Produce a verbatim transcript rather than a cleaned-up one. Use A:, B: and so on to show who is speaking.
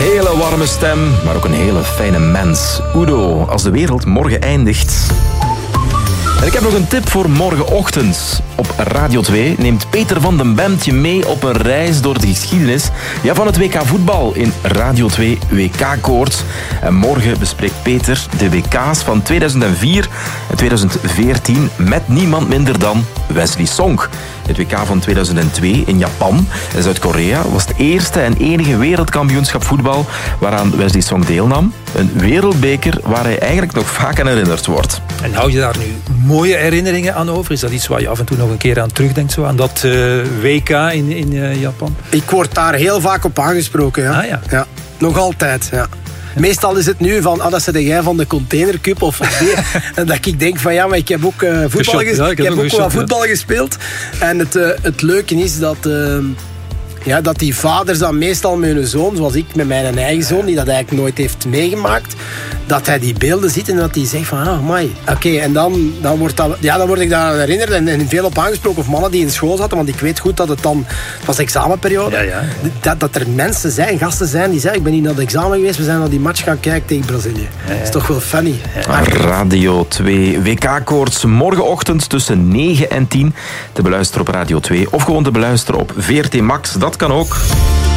A: hele warme stem, maar ook een hele fijne mens. Udo, als de wereld morgen eindigt. En ik heb nog een tip voor morgenochtend. Op Radio twee neemt Peter van den Bemt je mee op een reis door de geschiedenis ja, van het W K voetbal in Radio twee W K-koorts. En morgen bespreekt Peter de W K's van tweeduizend vier en tweeduizend veertien met niemand minder dan Wesley Song. Het W K van tweeduizend twee in Japan en Zuid-Korea was het eerste en enige wereldkampioenschap voetbal waaraan Wesley Song deelnam. Een wereldbeker waar hij eigenlijk nog vaak aan herinnerd wordt.
B: En hou je daar nu mooie herinneringen aan over? Is dat iets waar je af en toe nog een keer aan terugdenkt, zo aan dat uh, W K in, in uh, Japan?
C: Ik word daar heel vaak op aangesproken. Ja.
B: Ah, ja.
C: Ja, nog altijd, ja. Meestal is het nu van, ah, dat zei jij van de containercup of die. En dat ik denk van, ja, maar ik heb ook uh, voetbal, ges- ja, ik heb ik heb ook wel voetbal ja. gespeeld. En het, uh, het leuke is dat... Uh, Ja, dat die vaders dan meestal met hun zoon, zoals ik met mijn eigen zoon, die dat eigenlijk nooit heeft meegemaakt, dat hij die beelden ziet en dat hij zegt van, ah, amai. Oké, okay, en dan, dan, wordt dat, ja, dan word ik daar herinnerd en, en veel op aangesproken, of mannen die in school zaten, want ik weet goed dat het dan, het was examenperiode, ja, ja, ja. Dat, dat er mensen zijn, gasten zijn, die zeggen, ik ben niet naar het examen geweest, we zijn naar die match gaan kijken tegen Brazilië. Ja, ja. Dat is toch wel funny.
A: Ja. Radio twee W K-koorts morgenochtend tussen negen en tien te beluisteren op Radio twee of gewoon te beluisteren op V R T Max. Dat kan ook.